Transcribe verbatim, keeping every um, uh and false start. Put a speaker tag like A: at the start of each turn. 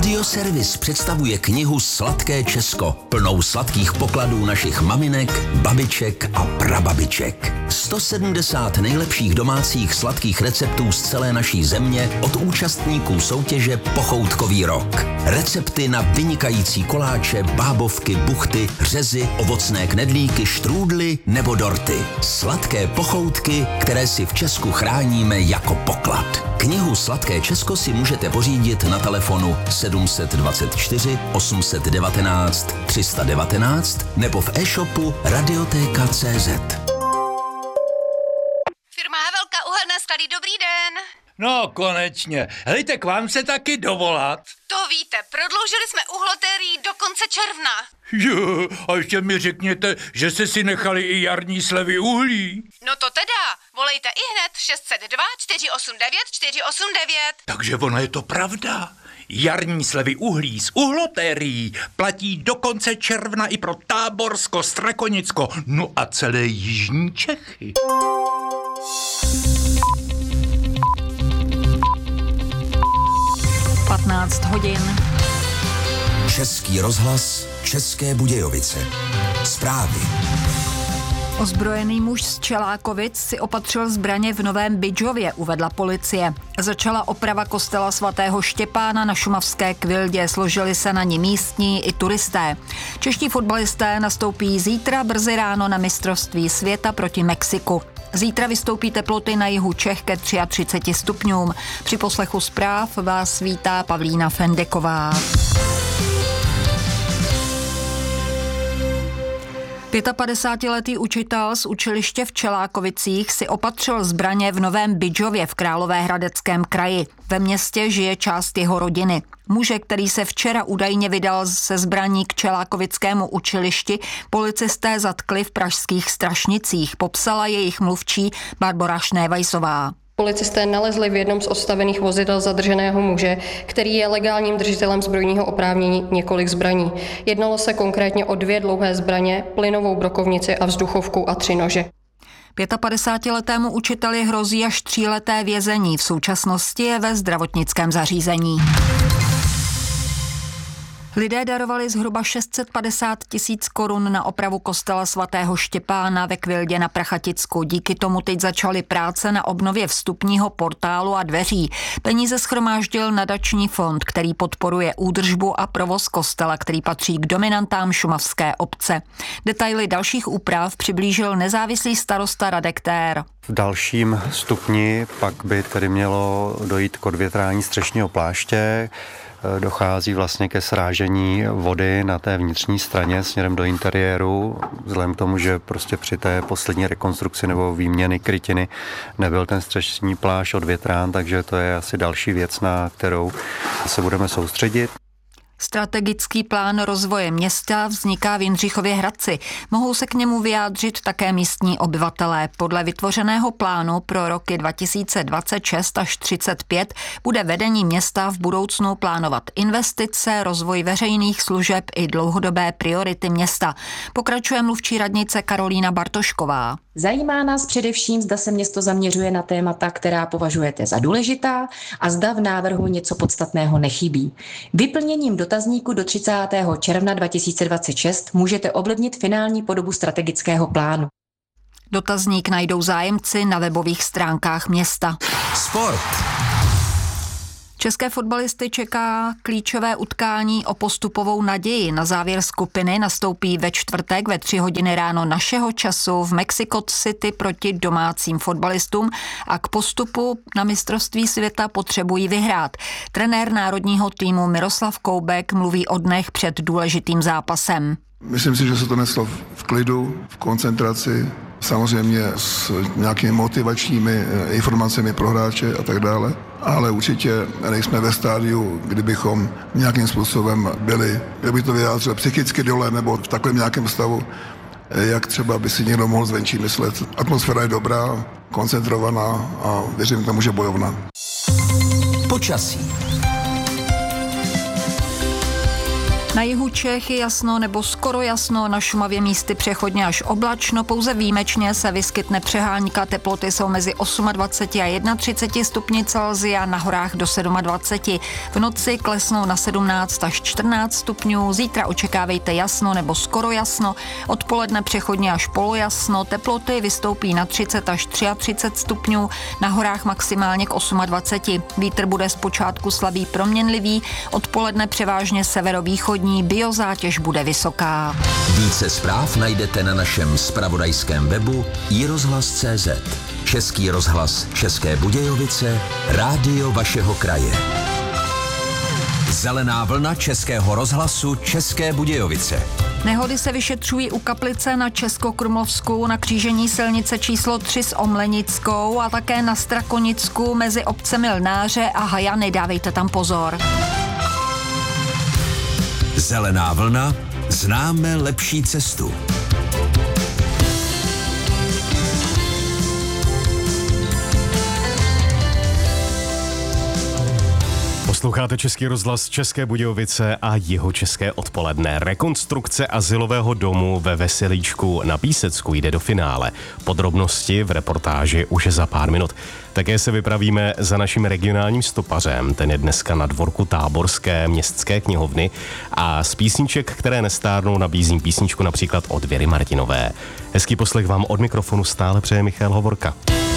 A: Radioservis představuje knihu Sladké Česko, plnou sladkých pokladů našich maminek, babiček a prababiček. sto sedmdesát nejlepších domácích sladkých receptů z celé naší země od účastníků soutěže Pochoutkový rok. Recepty na vynikající koláče, bábovky, buchty, řezy, ovocné knedlíky, štrůdly nebo dorty. Sladké pochoutky, které si v Česku chráníme jako poklad. Knihu Sladké Česko si můžete pořídit na telefonu sedm dvacet čtyři osm jedna devět tři jedna devět nebo v e-shopu Radiotéka tečka cé zet.
B: Firma Havelka Uhelné sklady, dobrý den.
C: No, konečně. Hejte, k vám se taky dovolat.
B: To víte, prodloužili jsme uhlotérii do konce června.
C: Jo, a ještě mi řekněte, že jste si nechali i jarní slevy uhlí.
B: No to teda, volejte i hned šest set dva čtyři osm devět čtyři osm devět.
C: Takže ono je to pravda. Jarní slevy uhlí z uhlotérií platí do konce června i pro Táborsko, Strakonicko, no a celé jižní Čechy.
D: patnáct hodin.
A: Český rozhlas, České Budějovice. Zprávy.
D: Ozbrojený muž z Čelákovic si opatřil zbraně v Novém Bydžově, uvedla policie. Začala oprava kostela svatého Štěpána na šumavské Kvildě, složili se na ní místní i turisté. Čeští fotbalisté nastoupí zítra brzy ráno na mistrovství světa proti Mexiku. Zítra vystoupí teploty na jihu Čech ke třiceti třem stupňům. Při poslechu zpráv vás vítá Pavlína Fendeková. pětapadesátiletý učitel z učiliště v Čelákovicích si opatřil zbraně v Novém Bydžově v Královéhradeckém kraji. Ve městě žije část jeho rodiny. Muže, který se včera údajně vydal se zbraní k Čelákovickému učilišti, policisté zatkli v pražských Strašnicích, popsala jejich mluvčí Barbora Šnévajsová.
E: Policisté nalezli v jednom z odstavených vozidel zadrženého muže, který je legálním držitelem zbrojního oprávnění několik zbraní. Jednalo se konkrétně o dvě dlouhé zbraně, plynovou brokovnici a vzduchovku a tři nože.
D: pětapadesátiletému učiteli hrozí až tříleté vězení. V současnosti je ve zdravotnickém zařízení. Lidé darovali zhruba šest set padesát tisíc korun na opravu kostela svatého Štěpána ve Kvildě na Prachaticku. Díky tomu teď začaly práce na obnově vstupního portálu a dveří. Peníze shromáždil nadační fond, který podporuje údržbu a provoz kostela, který patří k dominantám šumavské obce. Detaily dalších úprav přiblížil nezávislý starosta Radek Tér.
F: V dalším stupni pak by tedy mělo dojít k odvětrání střešního pláště. Dochází vlastně ke srážení vody na té vnitřní straně směrem do interiéru, vzhledem k tomu, že prostě při té poslední rekonstrukci nebo výměny krytiny nebyl ten střešní plášť odvětrán, takže to je asi další věc, na kterou se budeme soustředit.
D: Strategický plán rozvoje města vzniká v Jindřichově Hradci. Mohou se k němu vyjádřit také místní obyvatelé. Podle vytvořeného plánu pro roky dva tisíce dvacet šest až třicet pět bude vedení města v budoucnu plánovat investice, rozvoj veřejných služeb i dlouhodobé priority města. Pokračuje mluvčí radnice Karolína Bartošková.
G: Zajímá nás především, zda se město zaměřuje na témata, která považujete za důležitá a zda v návrhu něco podstatného nechybí. Vyplněním dotazníku do třicátého června dva tisíce dvacet šest můžete ovlivnit finální podobu strategického plánu.
D: Dotazník najdou zájemci na webových stránkách města.
A: Sport.
D: České fotbalisty čeká klíčové utkání o postupovou naději. Na závěr skupiny nastoupí ve čtvrtek ve tři hodiny ráno našeho času v Mexico City proti domácím fotbalistům a k postupu na mistrovství světa potřebují vyhrát. Trenér národního týmu Miroslav Koubek mluví o dnech před důležitým zápasem.
H: Myslím si, že se to neslo v klidu, v koncentraci, samozřejmě s nějakými motivačními informacemi pro hráče a tak dále, ale určitě nejsme ve stádiu, kdybychom nějakým způsobem byli, jak by to vyjádřil, psychicky dole nebo v takovém nějakém stavu, jak třeba by si někdo mohl zvenčí myslet. Atmosféra je dobrá, koncentrovaná a věřím tomu, že bojovná.
A: Počasí.
D: Na jihu Čech je jasno nebo skoro jasno, na Šumavě místy přechodně až oblačno, pouze výjimečně se vyskytne přehánka, teploty jsou mezi dvacet osm a třicet jedna stupni Celsia, na horách do dvacet sedm. V noci klesnou na sedmnáct až čtrnáct stupňů, zítra očekávejte jasno nebo skoro jasno, odpoledne přechodně až polojasno, teploty vystoupí na třicet až třicet tři stupňů, na horách maximálně k dvacet osm. Vítr bude zpočátku slabý proměnlivý, odpoledne převážně severovýchodní, biozátěž bude vysoká.
A: Více zpráv najdete na našem zpravodajském webu i rozhlas tečka cé zet. Český rozhlas České Budějovice, rádio vašeho kraje. Zelená vlna Českého rozhlasu České Budějovice.
D: Nehody se vyšetřují u Kaplice na Českokrumlovsku, na křížení silnice číslo tři s Omlenickou a také na Strakonicku mezi obcemi Lnáře a Hajany. Dávejte tam pozor.
A: Zelená vlna, známe lepší cestu.
I: Posloucháte Český rozhlas České Budějovice a Jihočeské odpoledne. Rekonstrukce azylového domu ve Veselíčku na Písecku jde do finále. Podrobnosti v reportáži už za pár minut. Také se vypravíme za naším regionálním stopařem, ten je dneska na dvorku Táborské městské knihovny a z písniček, které nestárnou, nabízím písničku například od Věry Martinové. Hezký poslech vám od mikrofonu stále přeje Michal Hovorka.